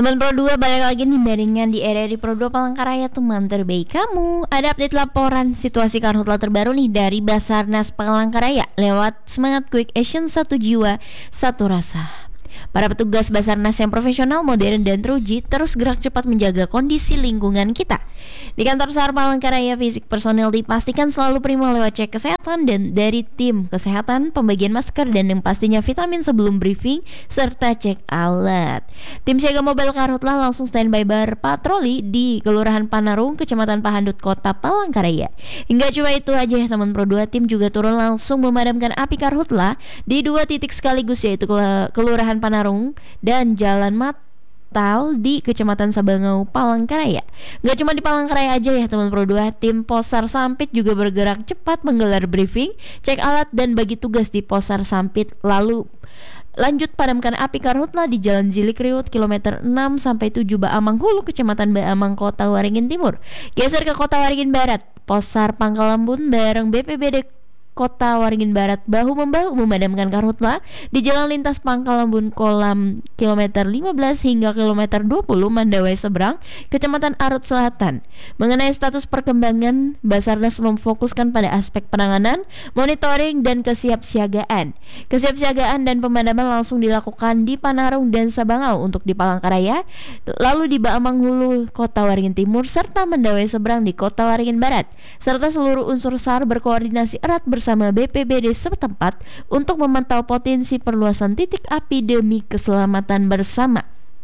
Teman Pro 2 balik lagi nih barengan di RRI Pro 2 Palangkaraya, teman terbaik kamu. Ada update laporan situasi karhutla terbaru nih dari Basarnas Palangkaraya lewat Semangat Quick Action, satu jiwa, satu rasa. Para petugas Basarnas yang profesional, modern, dan teruji terus gerak cepat menjaga kondisi lingkungan kita. Di kantor SAR Palangkaraya, fisik personel dipastikan selalu prima lewat cek kesehatan dan dari tim kesehatan, pembagian masker, dan yang pastinya vitamin sebelum briefing, serta cek alat. Tim siaga mobile karhutla langsung standby berpatroli di Kelurahan Panarung, Kecamatan Pahandut, Kota Palangkaraya. Hingga cuma itu aja ya teman Pro 2, tim juga turun langsung memadamkan api karhutla di 2 titik sekaligus, yaitu Kelurahan Panarung dan Jalan Matal di Kecamatan Sabangau, Palangkaraya. Gak cuma di Palangkaraya aja ya teman Pro 2, tim Posar Sampit juga bergerak cepat menggelar briefing, cek alat, dan bagi tugas di Posar Sampit. Lalu lanjut padamkan api karhutla di Jalan Jilikriwut kilometer 6-7 Baamang Hulu, Kecamatan Baamang, Kota Waringin Timur. Geser ke Kota Waringin Barat, Posar Pangkalambun bareng BPBD Kota Waringin Barat bahu-membahu memadamkan karhutla di jalan lintas Pangkalambun Kolam kilometer 15 hingga kilometer 20 Mandawai Seberang, Kecamatan Arut Selatan. Mengenai status perkembangan, Basarnas memfokuskan pada aspek penanganan, monitoring, dan kesiapsiagaan. Kesiapsiagaan dan pemadaman langsung dilakukan di Panarung dan Sabangau untuk di Palangkaraya, lalu di Baamang Hulu, Kota Waringin Timur, serta Mandawai Seberang di Kota Waringin Barat. Serta seluruh unsur SAR berkoordinasi erat bersama BPBD setempat untuk memantau potensi perluasan titik api demi keselamatan bersama.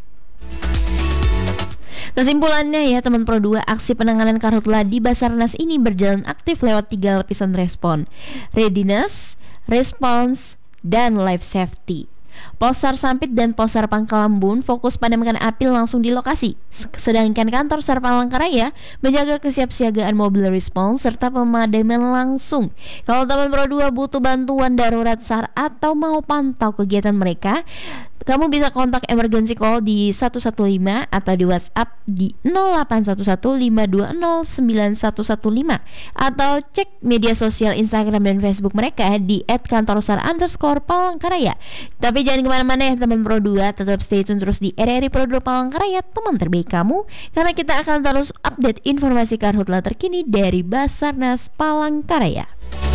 Kesimpulannya ya teman Pro 2, aksi penanganan karhutla di Basarnas ini berjalan aktif lewat 3 lapisan respon: readiness, response, dan life safety. Posar Sampit dan Posar Pangkalambun fokus padamkan api langsung di lokasi, sedangkan kantor SAR Palangkaraya menjaga kesiapsiagaan mobil respons serta pemadaman langsung. Kalau teman Pro 2 butuh bantuan darurat SAR atau mau pantau kegiatan mereka, kamu bisa kontak emergency call di 115 atau di WhatsApp di 0811520911 atau cek media sosial Instagram dan Facebook mereka di @kantorsar_Palangkaraya. Tapi jangan kemana-mana ya teman Pro 2, tetap stay tune terus di RRI Pro 2 Palangkaraya, teman terbaik kamu, karena kita akan terus update informasi karhutla terkini dari Basarnas Palangkaraya.